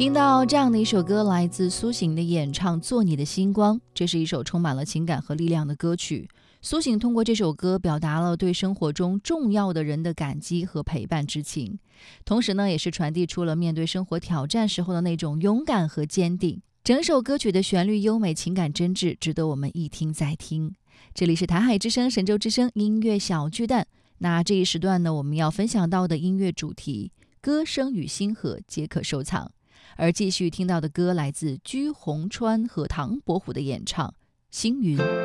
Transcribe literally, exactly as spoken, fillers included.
听到这样的一首歌，来自苏醒的演唱《做你的星光》，这是一首充满了情感和力量的歌曲。苏醒通过这首歌表达了对生活中重要的人的感激和陪伴之情，同时呢，也是传递出了面对生活挑战时候的那种勇敢和坚定。整首歌曲的旋律优美，情感真挚，值得我们一听再听。这里是台海之声神州之声音乐小巨蛋，那这一时段呢，我们要分享到的音乐主题歌声与星河皆可收藏。而继续听到的歌来自居宏川和唐伯虎的演唱《星云》。